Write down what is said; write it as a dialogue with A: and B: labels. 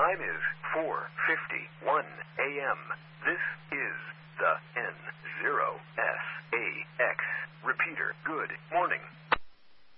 A: time is 4:51 a.m. This is the N0SAX repeater. Good morning.